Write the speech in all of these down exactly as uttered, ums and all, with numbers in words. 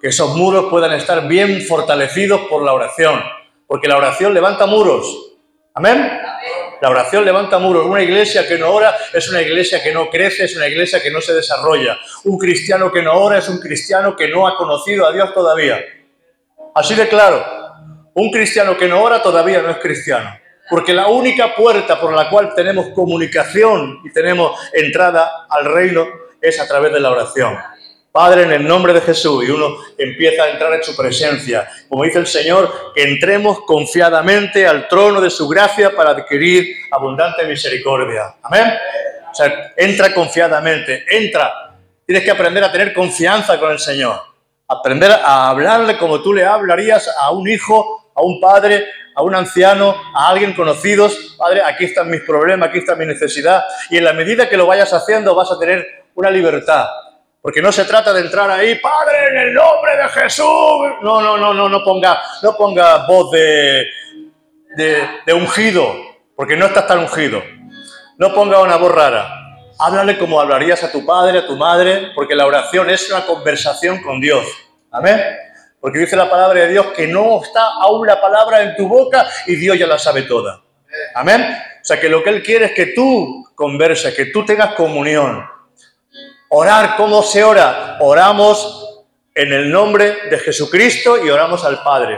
que esos muros puedan estar bien fortalecidos por la oración, porque la oración levanta muros. ¿Amén? La oración levanta muros. Una iglesia que no ora es una iglesia que no crece, es una iglesia que no se desarrolla. Un cristiano que no ora es un cristiano que no ha conocido a Dios todavía. Así de claro. Un cristiano que no ora todavía no es cristiano. Porque la única puerta por la cual tenemos comunicación y tenemos entrada al reino es a través de la oración. Padre, en el nombre de Jesús, y uno empieza a entrar en su presencia. Como dice el Señor, que entremos confiadamente al trono de su gracia para adquirir abundante misericordia. Amén. O sea, entra confiadamente, entra. Tienes que aprender a tener confianza con el Señor. Aprender a hablarle como tú le hablarías a un hijo, a un padre, a un anciano, a alguien conocido. Padre, aquí están mis problemas, aquí está mi necesidad. Y en la medida que lo vayas haciendo vas a tener una libertad. Porque no se trata de entrar ahí, Padre, en el nombre de Jesús. No, no, no, no, no ponga, no ponga voz de, de, de ungido, porque no estás tan ungido. No ponga una voz rara. Háblale como hablarías a tu padre, a tu madre, porque la oración es una conversación con Dios. Amén. Porque dice la palabra de Dios que no está aún la palabra en tu boca y Dios ya la sabe toda. Amén. O sea que lo que Él quiere es que tú converses, que tú tengas comunión. Orar, ¿cómo se ora? Oramos en el nombre de Jesucristo y oramos al Padre.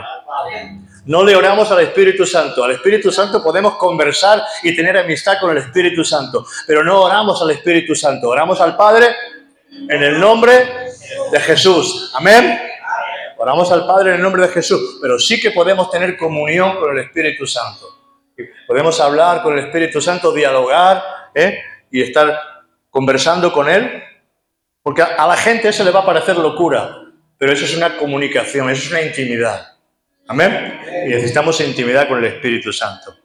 No le oramos al Espíritu Santo. Al Espíritu Santo podemos conversar y tener amistad con el Espíritu Santo, pero no oramos al Espíritu Santo. Oramos al Padre en el nombre de Jesús. Amén. Oramos al Padre en el nombre de Jesús, pero sí que podemos tener comunión con el Espíritu Santo. Podemos hablar con el Espíritu Santo, dialogar, ¿eh? y estar conversando con Él. Porque a la gente eso le va a parecer locura, pero eso es una comunicación, eso es una intimidad. ¿Amén? Y necesitamos intimidad con el Espíritu Santo.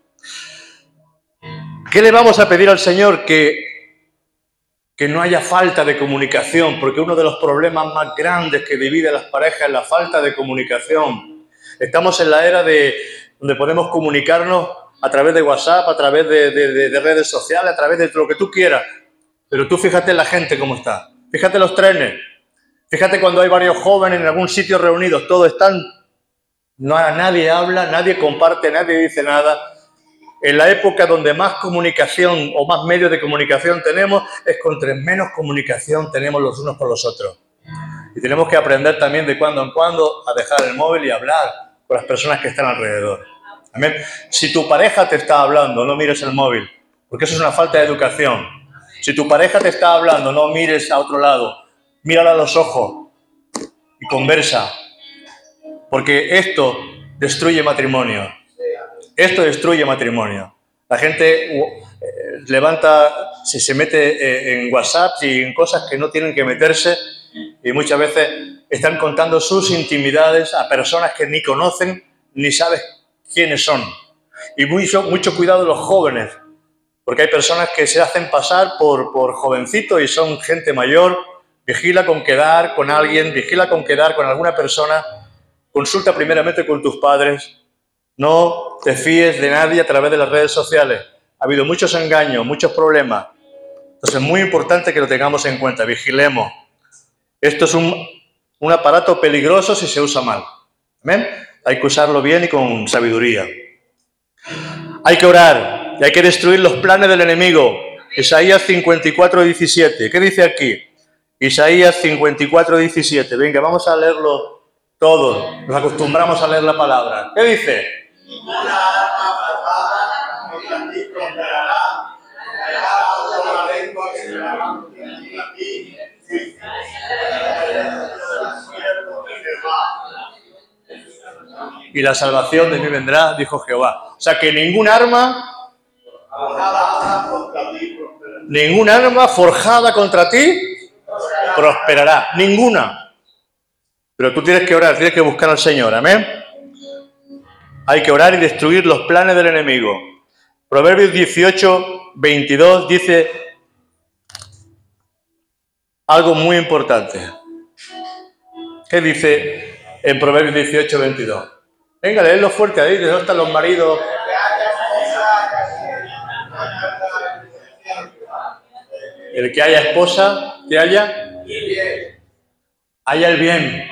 ¿Qué le vamos a pedir al Señor? Que, que no haya falta de comunicación, porque uno de los problemas más grandes que divide a las parejas es la falta de comunicación. Estamos en la era de donde podemos comunicarnos a través de WhatsApp, a través de, de, de, de redes sociales, a través de lo que tú quieras. Pero tú fíjate la gente cómo está. Fíjate los trenes. Fíjate cuando hay varios jóvenes en algún sitio reunidos. Todos están... No, nadie habla, nadie comparte, nadie dice nada. En la época donde más comunicación o más medios de comunicación tenemos es contra menos comunicación tenemos los unos con los otros. Y tenemos que aprender también de cuando en cuando a dejar el móvil y hablar con las personas que están alrededor. Amén. Si tu pareja te está hablando, no mires el móvil, porque eso es una falta de educación. Si tu pareja te está hablando, no mires a otro lado, mírala a los ojos y conversa. Porque esto destruye matrimonio. Esto destruye matrimonio. La gente eh, levanta, se, se mete eh, en WhatsApp y en cosas que no tienen que meterse y muchas veces están contando sus intimidades a personas que ni conocen ni sabes quiénes son. Y mucho, mucho cuidado los jóvenes, porque hay personas que se hacen pasar por, por jovencitos y son gente mayor. Vigila con quedar con alguien, vigila con quedar con alguna persona. Consulta primeramente con tus padres. No te fíes de nadie a través de las redes sociales. Ha habido muchos engaños, muchos problemas. Entonces es muy importante que lo tengamos en cuenta. Vigilemos. Esto es un, un aparato peligroso si se usa mal. ¿Amén? Hay que usarlo bien y con sabiduría. Hay que orar y hay que destruir los planes del enemigo. Isaías cincuenta y cuatro, diecisiete. ¿Qué dice aquí? Isaías cincuenta y cuatro, diecisiete. Venga, vamos a leerlo. Todos nos acostumbramos a leer la palabra. ¿Qué dice? Ninguna arma forjada contra ti prosperará, será toda lengua que se levante contra ti. Y la salvación de mí vendrá, dijo Jehová. O sea que ningún arma, ningún arma forjada contra ti prosperará. Ninguna. Pero tú tienes que orar, tienes que buscar al Señor, amén. Hay que orar y destruir los planes del enemigo. Proverbios dieciocho, veintidós dice algo muy importante. ¿Qué dice en Proverbios dieciocho, veintidós? Venga, leedlo fuerte ahí, ¿de dónde están los maridos? El que haya esposa, que haya, haya el bien.